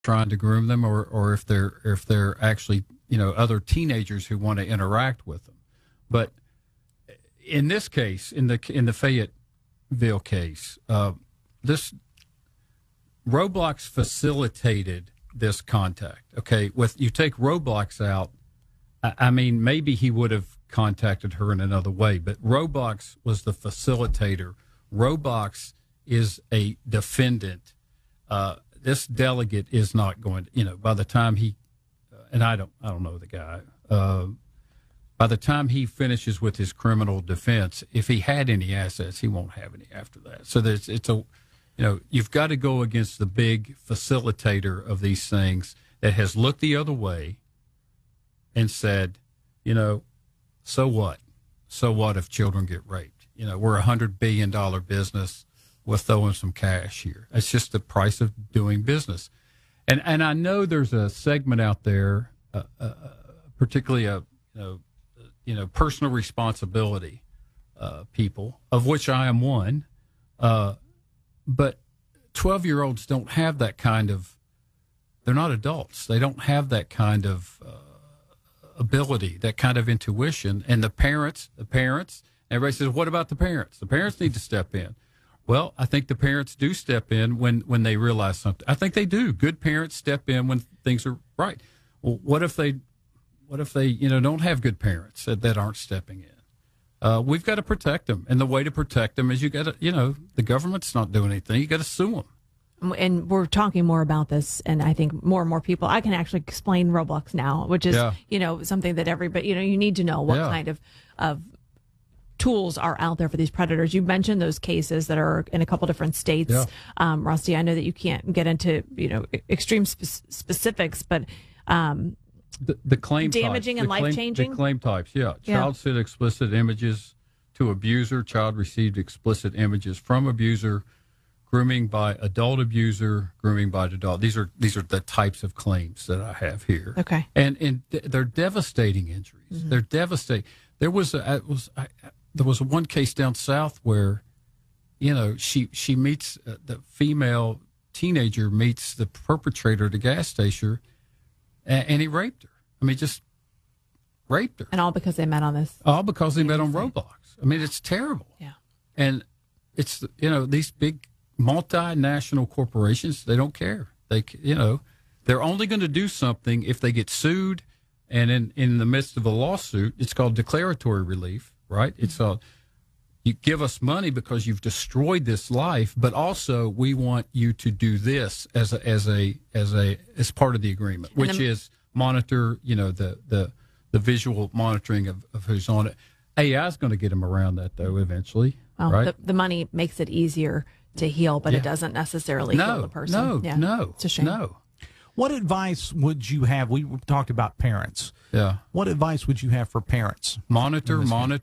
trying to groom them, or if they're actually other teenagers who want to interact with them. But in this case, in the Fayetteville case, this Roblox facilitated this contact. Okay, you take Roblox out, I mean, maybe he would have contacted her in another way, but Roblox was the facilitator. Roblox is a defendant. This delegate is not going to, by the time he, and I don't know the guy, by the time he finishes with his criminal defense, if he had any assets, he won't have any after that. So you've got to go against the big facilitator of these things that has looked the other way and said, so what? So what if children get raped? We're a $100 billion business. We'll throw in some cash here. It's just the price of doing business. And I know there's a segment out there, particularly personal responsibility people, of which I am one. But 12-year-olds don't have that kind of. They're not adults. They don't have that kind of ability, that kind of intuition. And the parents. Everybody says, "What about the parents?" The parents need to step in. Well, I think the parents do step in when they realize something. I think they do. Good parents step in when things are right. Well, what if they don't have good parents that aren't stepping in? We've got to protect them, and the way to protect them is you got to, the government's not doing anything. You got to sue them. And we're talking more about this, and I think more and more people. I can actually explain Roblox now, which is something that everybody you need to know what kind of tools are out there for these predators. You mentioned those cases that are in a couple different states. Yeah. Rusty, I know that you can't get into extreme specifics, but the claim damaging types, and life changing. The claim types, Child sent explicit images to abuser. Child received explicit images from abuser. Grooming by adult abuser. Grooming by adult. These are the types of claims that I have here. Okay, and they're devastating injuries. Mm-hmm. They're devastating. There was one case down south where, she meets the female teenager meets the perpetrator at a gas station, and he raped her. I mean, just raped her. And all because they met on this. All because they met on Roblox. I mean, it's terrible. Yeah. And it's these big multinational corporations. They don't care. They're only going to do something if they get sued. And in the midst of a lawsuit, it's called declaratory relief, right? It's you give us money because you've destroyed this life, but also we want you to do this as part of the agreement, which is monitor, the visual monitoring of who's on it. AI is going to get them around that though eventually, right? The money makes it easier to heal, but it doesn't necessarily heal the person. No, it's a shame. No. What advice would you have? We talked about parents. Yeah. What advice would you have for parents? Monitor.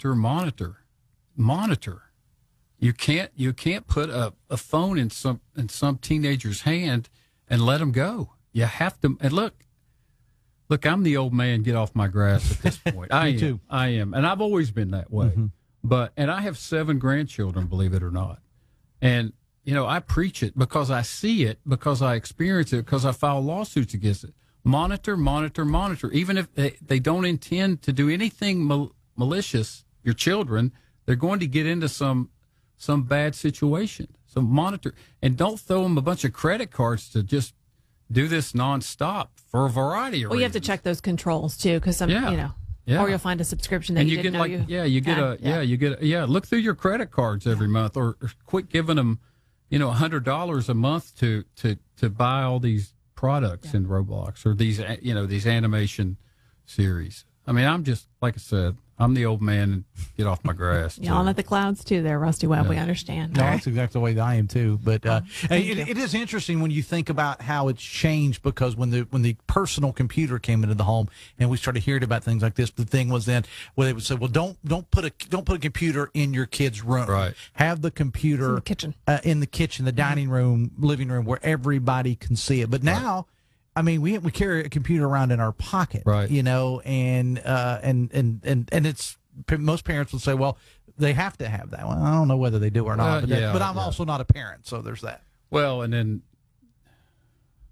You can't put a phone in some teenager's hand and let them go. You have to. And look, I'm the old man. Get off my grass at this point. Me too. I am, and I've always been that way. Mm-hmm. And I have 7 grandchildren, believe it or not, and. I preach it because I see it, because I experience it, because I file lawsuits against it. Monitor. Even if they don't intend to do anything malicious, your children, they're going to get into some bad situation. So monitor. And don't throw them a bunch of credit cards to just do this nonstop for a variety of reasons. You have to check those controls, too, because or you'll find a subscription that you didn't know you had. Look through your credit cards every month, or quit giving them $100 a month to buy all these products in Roblox or these animation series. I mean, I'm just, like I said, I'm the old man and get off my grass. Yelling at the clouds too there, Rusty Webb. Yeah. We understand. No, that's exactly the way that I am too. But it is interesting when you think about how it's changed, because when the personal computer came into the home and we started hearing about things like this, the thing was then where they would say, well, don't put a computer in your kid's room. Right. Have the computer in the kitchen, the dining room, living room, where everybody can see it. But now, I mean, we carry a computer around in our pocket, right? And it's, most parents will say, well, they have to have that. Well, I don't know whether they do or not, but I'm also not a parent, so there's that. Well, and then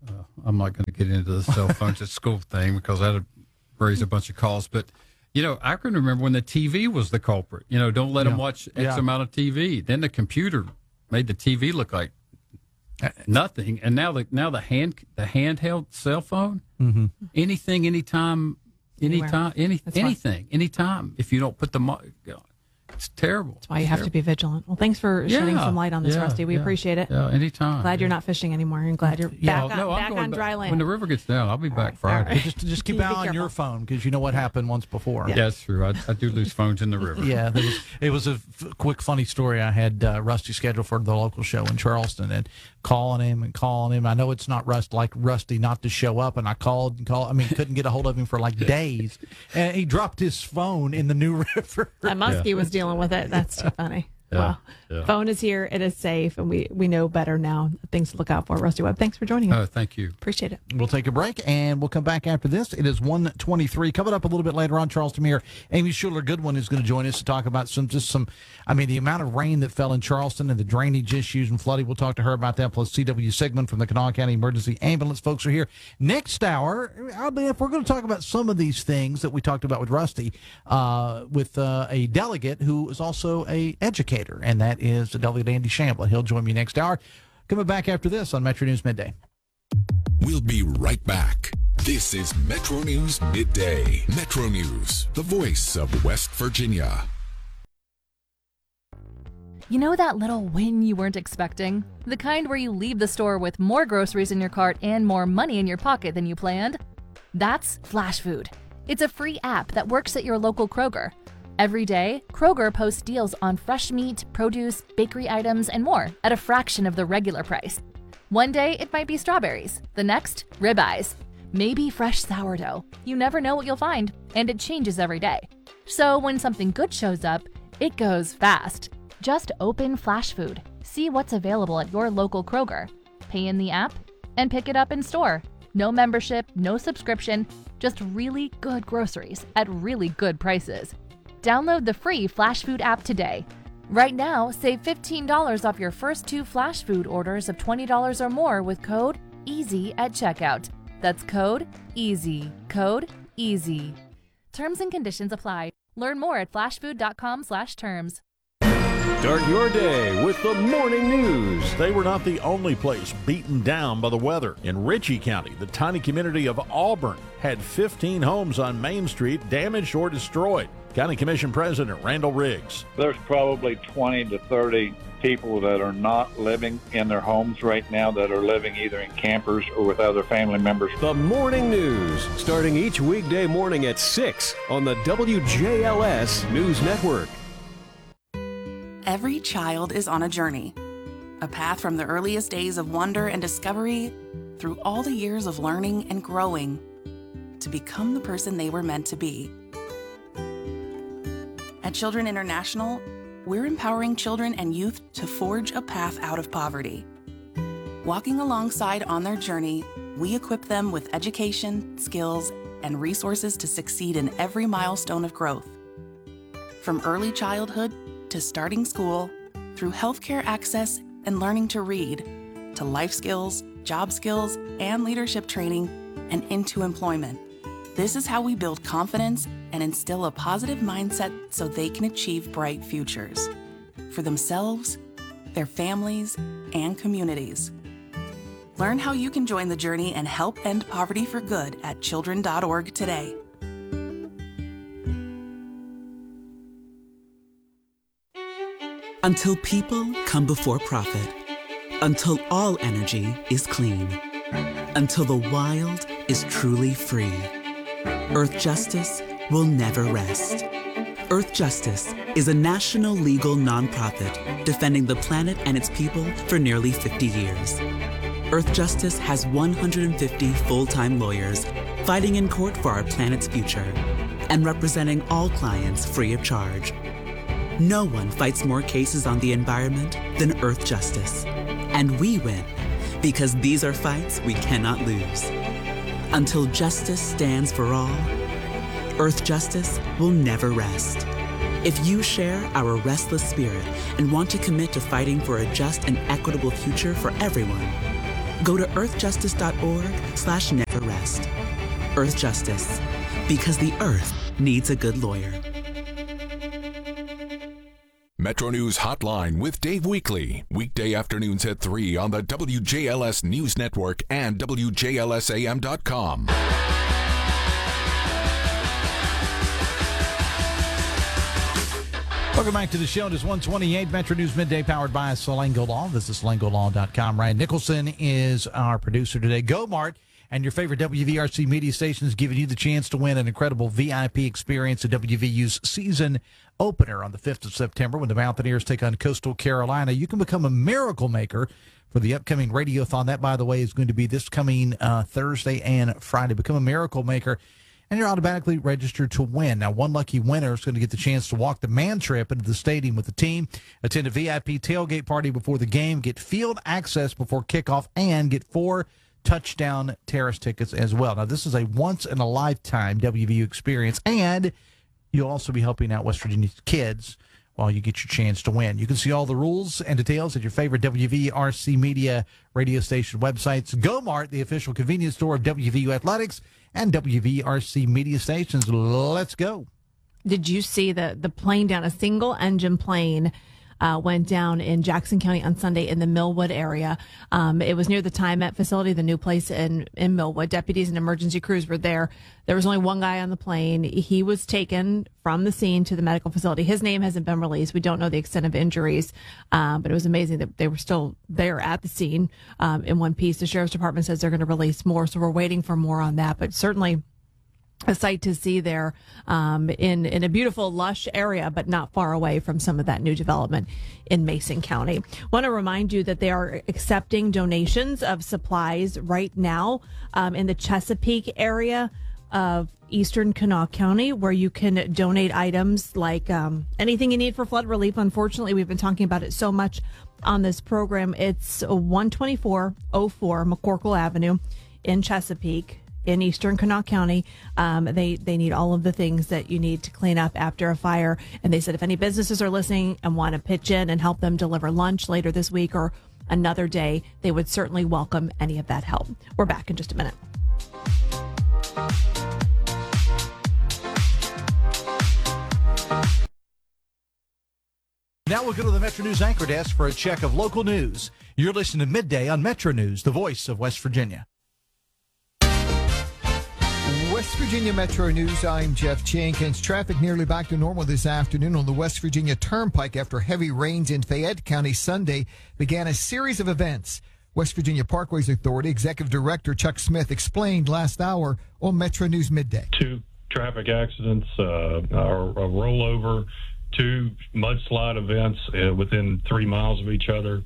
I'm not going to get into the cell phones at school thing because that would raise a bunch of calls. But, I can remember when the TV was the culprit. Don't let them watch X amount of TV. Then the computer made the TV look like nothing. And now the handheld cell phone, anything, anytime, anything, anytime. If you don't put the it's terrible. That's why you have to be vigilant. Well, thanks for shedding some light on this, Rusty. We appreciate it. Yeah, anytime. Glad you're not fishing anymore, and glad you're back on dry land. When the river gets down, I'll be back Friday. Right. Just keep an eye on your phone because you know what happened once before. Yeah, that's true. I do lose phones in the river. Yeah, it was a quick funny story. I had Rusty scheduled for the local show in Charleston, and calling him. I know it's not Rusty not to show up, and I called. I mean, couldn't get a hold of him for like days, and he dropped his phone in the New River. That Muskie was dealing with it. That's too funny. Well, phone is here. It is safe, and we know better now. Things to look out for. Rusty Webb, thanks for joining us. Oh, thank you. Appreciate it. We'll take a break, and we'll come back after this. It is 1:23. Coming up a little bit later on, Charles Demir, Amy Schuler-Goodwin is going to join us to talk about the amount of rain that fell in Charleston and the drainage issues and flooding. We'll talk to her about that, plus C.W. Sigmund from the Kanawha County Emergency Ambulance folks are here. Next hour, if we're going to talk about some of these things that we talked about with Rusty, with a delegate who is also a educator, and that is Delegate Andy Shamblin. He'll join me next hour. Coming back after this on Metro News Midday. We'll be right back. This is Metro News Midday. Metro News, the voice of West Virginia. You know that little win you weren't expecting? The kind where you leave the store with more groceries in your cart and more money in your pocket than you planned? That's Flash Food. It's a free app that works at your local Kroger. Every day, Kroger posts deals on fresh meat, produce, bakery items, and more at a fraction of the regular price. One day, it might be strawberries. The next, ribeyes. Maybe fresh sourdough. You never know what you'll find, and it changes every day. So when something good shows up, it goes fast. Just open Flash Food, see what's available at your local Kroger, pay in the app, and pick it up in store. No membership, no subscription, just really good groceries at really good prices. Download the free Flash Food app today. Right now, save $15 off your first 2 Flash Food orders of $20 or more with code EASY at checkout. That's code EASY. Code EASY. Terms and conditions apply. Learn more at flashfood.com/terms. Start your day with the morning news. They were not the only place beaten down by the weather. In Ritchie County, the tiny community of Auburn had 15 homes on Main Street damaged or destroyed. County Commission President Randall Riggs. There's probably 20 to 30 people that are not living in their homes right now, that are living either in campers or with other family members. The morning news, starting each weekday morning at 6 on the WJLS News Network. Every child is on a journey, a path from the earliest days of wonder and discovery through all the years of learning and growing to become the person they were meant to be. At Children International, we're empowering children and youth to forge a path out of poverty. Walking alongside on their journey, we equip them with education, skills, and resources to succeed in every milestone of growth. From early childhood to starting school, through healthcare access and learning to read, to life skills, job skills, and leadership training, and into employment. This is how we build confidence and instill a positive mindset so they can achieve bright futures for themselves, their families, and communities. Learn how you can join the journey and help end poverty for good at children.org today. Until people come before profit. Until all energy is clean. Until the wild is truly free. Earth Justice will never rest. Earth Justice is a national legal nonprofit defending the planet and its people for nearly 50 years. Earth Justice has 150 full-time lawyers fighting in court for our planet's future and representing all clients free of charge. No one fights more cases on the environment than Earth Justice. And we win because these are fights we cannot lose. Until justice stands for all, Earth Justice will never rest. If you share our restless spirit and want to commit to fighting for a just and equitable future for everyone, Go to earthjustice.org/neverrest. Earth Justice, because the earth needs a good lawyer. Metro News Hotline with Dave Weekly. Weekday afternoons at 3 on the WJLS News Network and WJLSAM.com. Welcome back to the show. It is 1:28 Metro News Midday, powered by Salango Law. This is SalangoLaw.com. Ryan Nicholson is our producer today. GoMart and your favorite WVRC media stations giving you the chance to win an incredible VIP experience at WVU's season opener on the 5th of September when the Mountaineers take on Coastal Carolina. You can become a miracle maker for the upcoming Radiothon. That, by the way, is going to be this coming Thursday and Friday. Become a miracle maker, and you're automatically registered to win. Now, one lucky winner is going to get the chance to walk the man trip into the stadium with the team, attend a VIP tailgate party before the game, get field access before kickoff, and get 4 touchdown terrace tickets as well. Now, this is a once-in-a-lifetime WVU experience, and you'll also be helping out West Virginia's kids while you get your chance to win. You can see all the rules and details at your favorite WVRC media radio station websites. GoMart, the official convenience store of WVU Athletics and WVRC media stations. Let's go. Did you see the plane down? A single-engine plane went down in Jackson County on Sunday in the Millwood area. It was near the TyMet facility, the new place in Millwood. Deputies and emergency crews were there. There was only one guy on the plane. He was taken from the scene to the medical facility. His name hasn't been released. We don't know the extent of injuries, but it was amazing that they were still there at the scene in one piece. The Sheriff's Department says they're going to release more, so we're waiting for more on that, but certainly a sight to see there in a beautiful, lush area, but not far away from some of that new development in Mason County. Want to remind you that they are accepting donations of supplies right now in the Chesapeake area of Eastern Kanawha County, where you can donate items like anything you need for flood relief. Unfortunately, we've been talking about it so much on this program. It's 12404 McCorkle Avenue in Chesapeake, in Eastern Kanawha County. They need all of the things that you need to clean up after a fire. And they said if any businesses are listening and want to pitch in and help them deliver lunch later this week or another day, they would certainly welcome any of that help. We're back in just a minute. Now we'll go to the Metro News Anchor Desk for a check of local news. You're listening to Midday on Metro News, the voice of West Virginia. West Virginia Metro News, I'm Jeff Jenkins. Traffic nearly back to normal this afternoon on the West Virginia Turnpike after heavy rains in Fayette County Sunday began a series of events. West Virginia Parkways Authority Executive Director Chuck Smith explained last hour on Metro News Midday. 2 traffic accidents, a rollover, 2 mudslide events within 3 miles of each other,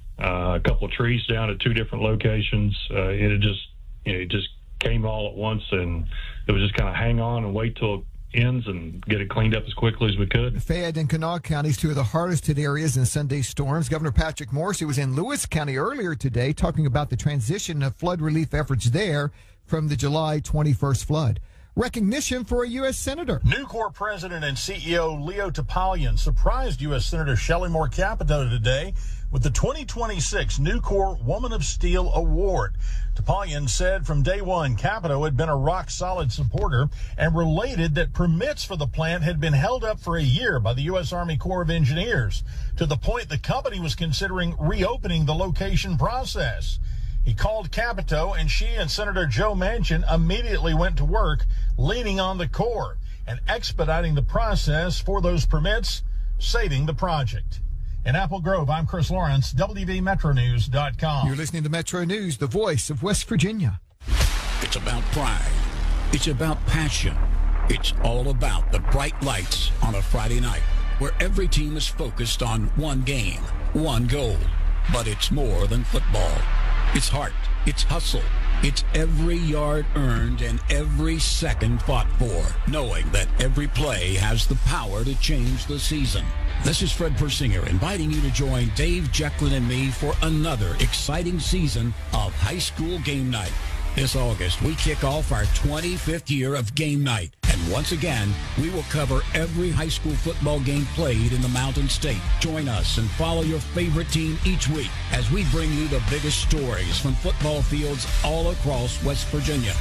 a couple of trees down at 2 different locations. It just came all at once, and it was just kind of hang on and wait till it ends and get it cleaned up as quickly as we could. Fayette and Kanawha counties, 2 of the hardest hit areas in Sunday's storms. Governor Patrick Morrisey was in Lewis County earlier today talking about the transition of flood relief efforts there from the July 21st flood. Recognition for a U.S. Senator. Nucor President and CEO Leo Topalian surprised U.S. Senator Shelley Moore Capito today with the 2026 Nucor Woman of Steel Award. Topalian said from day one, Capito had been a rock-solid supporter and related that permits for the plant had been held up for a year by the U.S. Army Corps of Engineers, to the point the company was considering reopening the location process. He called Capito, and she and Senator Joe Manchin immediately went to work leaning on the Corps and expediting the process for those permits, saving the project. In Apple Grove, I'm Chris Lawrence, WVMetroNews.com. You're listening to Metro News, the voice of West Virginia. It's about pride. It's about passion. It's all about the bright lights on a Friday night, where every team is focused on one game, one goal. But it's more than football. It's heart. It's hustle. It's every yard earned and every second fought for, knowing that every play has the power to change the season. This is Fred Persinger inviting you to join Dave Jekyll and me for another exciting season of High School Game Night. This August, we kick off our 25th year of Game Night And once again, we will cover every high school football game played in the Mountain State. Join us and follow your favorite team each week as we bring you the biggest stories from football fields all across West Virginia.